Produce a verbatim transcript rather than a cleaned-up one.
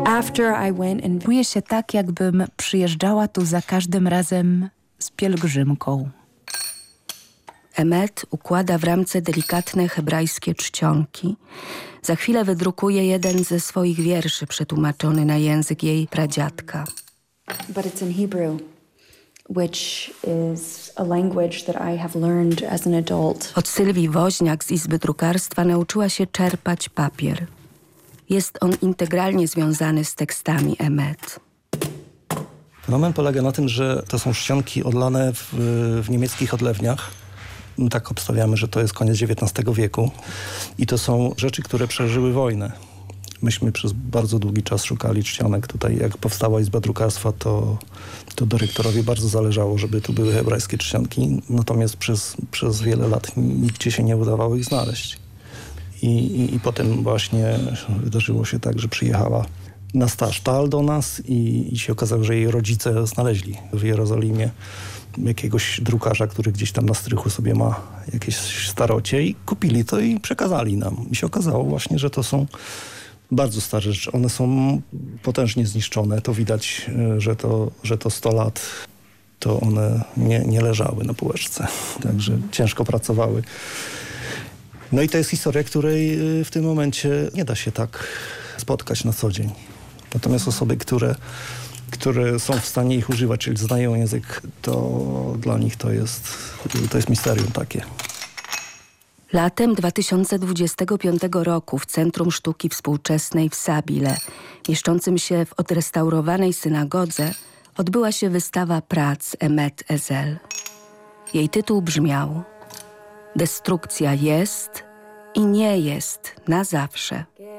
After I went and... Czuję się tak, jakbym przyjeżdżała tu za każdym razem z pielgrzymką. Emmet układa w ramce delikatne hebrajskie czcionki. Za chwilę wydrukuje jeden ze swoich wierszy przetłumaczony na język jej pradziadka. But it's in Hebrew, which is a language that I have learned as an adult. Od Sylwii Woźniak z Izby Drukarstwa nauczyła się czerpać papier. Jest on integralnie związany z tekstami Emmet. Fenomen polega na tym, że to są czcionki odlane w, w niemieckich odlewniach. My tak obstawiamy, że to jest koniec dziewiętnastego wieku. I to są rzeczy, które przeżyły wojnę. Myśmy przez bardzo długi czas szukali czcionek. Tutaj jak powstała Izba Drukarstwa, to, to dyrektorowi bardzo zależało, żeby tu były hebrajskie czcionki. Natomiast przez, przez wiele lat nigdzie się nie udawało ich znaleźć. I, i, i potem właśnie wydarzyło się tak, że przyjechała Nasta Sztal do nas i, i się okazało, że jej rodzice znaleźli w Jerozolimie jakiegoś drukarza, który gdzieś tam na strychu sobie ma jakieś starocie i kupili to i przekazali nam. I się okazało właśnie, że to są bardzo stare rzeczy. One są potężnie zniszczone. To widać, że to, że to sto lat to one nie, nie leżały na półeczce. Także ciężko pracowały. No i to jest historia, której w tym momencie nie da się tak spotkać na co dzień. Natomiast osoby, które, które są w stanie ich używać, czyli znają język, to dla nich to jest, to jest misterium takie. Latem dwa tysiące dwudziestego piątego roku w Centrum Sztuki Współczesnej w Sabile, mieszczącym się w odrestaurowanej synagodze, odbyła się wystawa prac Emmet Ezel. Jej tytuł brzmiał: Destrukcja jest i nie jest na zawsze.